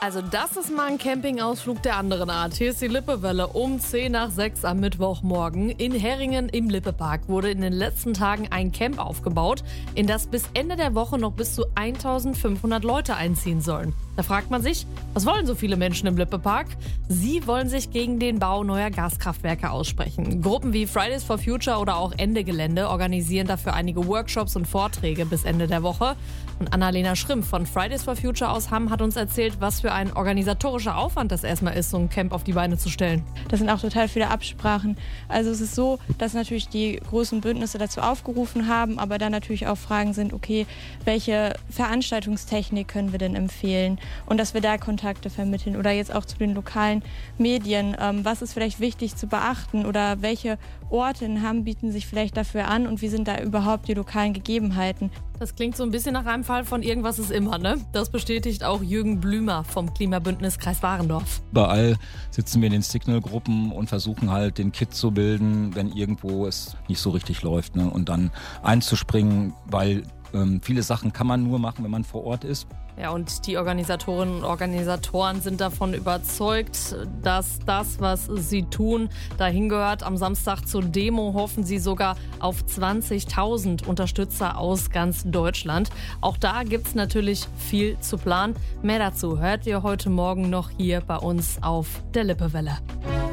Also das ist mal ein Campingausflug der anderen Art. Hier ist die Lippewelle um 6:10 am Mittwochmorgen. In Herringen im Lippepark wurde in den letzten Tagen ein Camp aufgebaut, in das bis Ende der Woche noch bis zu 1500 Leute einziehen sollen. Da fragt man sich, was wollen so viele Menschen im Lippepark? Sie wollen sich gegen den Bau neuer Gaskraftwerke aussprechen. Gruppen wie Fridays for Future oder auch Ende Gelände organisieren dafür einige Workshops und Vorträge bis Ende der Woche. Und Annalena Schrimpf von Fridays for Future aus Hamm hat uns erzählt, was für ein organisatorischer Aufwand das erstmal ist, so ein Camp auf die Beine zu stellen. Das sind auch total viele Absprachen. Also es ist so, dass natürlich die großen Bündnisse dazu aufgerufen haben, aber dann natürlich auch Fragen sind, okay, welche Veranstaltungstechnik können wir denn empfehlen? Und dass wir da Kontakte vermitteln oder jetzt auch zu den lokalen Medien. Was ist vielleicht wichtig zu beachten oder welche Orte in Hamm bieten sich vielleicht dafür an und wie sind da überhaupt die lokalen Gegebenheiten? Das klingt so ein bisschen nach einem Fall von Irgendwas ist immer, ne? Das bestätigt auch Jürgen Blümer vom Klimabündnis Kreis Warendorf. Überall sitzen wir in den Signal-Gruppen und versuchen halt den Kit zu bilden, wenn irgendwo es nicht so richtig läuft, ne? Und dann einzuspringen, weil viele Sachen kann man nur machen, wenn man vor Ort ist. Ja, und die Organisatorinnen und Organisatoren sind davon überzeugt, dass das, was sie tun, dahin gehört. Am Samstag zur Demo hoffen sie sogar auf 20.000 Unterstützer aus ganz Deutschland. Auch da gibt's natürlich viel zu planen. Mehr dazu hört ihr heute Morgen noch hier bei uns auf der Lippewelle.